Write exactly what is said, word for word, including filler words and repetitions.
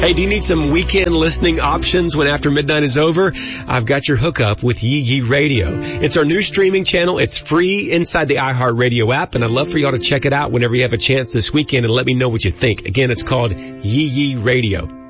Hey, do you need some weekend listening options when after midnight is over? I've got your hookup with Yee Yee Radio. It's our new streaming channel. It's free inside the iHeartRadio app, and I'd love for y'all to check it out whenever you have a chance this weekend and let me know what you think. Again, it's called Yee Yee Radio.